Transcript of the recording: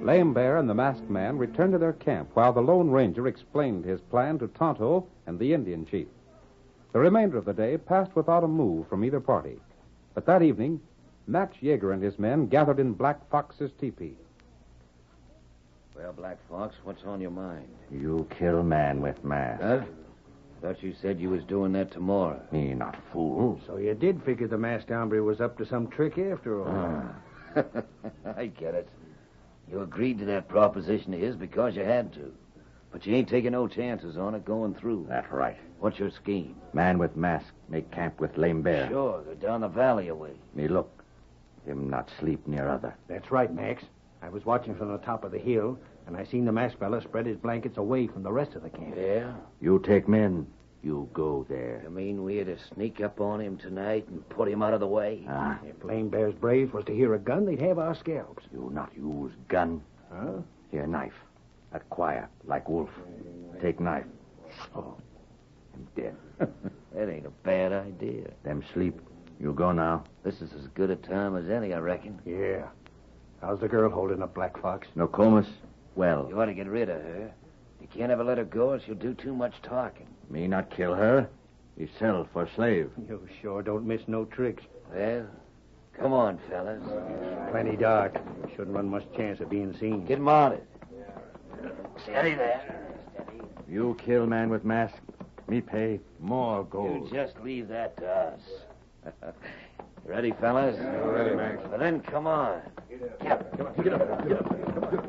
Lame Bear and the masked man returned to their camp while the Lone Ranger explained his plan to Tonto and the Indian chief. The remainder of the day passed without a move from either party. But that evening, Max Yeager and his men gathered in Black Fox's tepee. Well, Black Fox, what's on your mind? You kill man with mask. Huh? Thought you said you was doing that tomorrow. Me not fool. So you did figure the masked hombre was up to some trick after all. I get it. You agreed to that proposition of his because you had to. But you ain't taking no chances on it going through. That's right. What's your scheme? Man with mask make camp with Lame Bear. Sure, they're down the valley away. Me look. Him not sleep near other. That's right, Max. I was watching from the top of the hill, and I seen the masked fella spread his blankets away from the rest of the camp. Yeah? You take men. You go there. You mean we had to sneak up on him tonight and put him out of the way? If Lame Bear's braves was to hear a gun, they'd have our scalps. You not use gun. Huh? Here, knife. That quiet, like wolf. Take knife. Oh, him dead. That ain't a bad idea. Them sleep. You go now. This is as good a time as any, I reckon. Yeah. How's the girl holding up, Black Fox? Nokomis? Well. You ought to get rid of her. You can't ever let her go or she'll do too much talking. Me not kill her. He sell for slave. You sure don't miss no tricks. Well, come on, fellas. Plenty dark. Shouldn't run much chance of being seen. Get mounted. Steady there. Steady. You kill man with mask. Me pay more gold. You just leave that to us. Ready, fellas? Ready, Max. Well, then come on. Get up. Get up.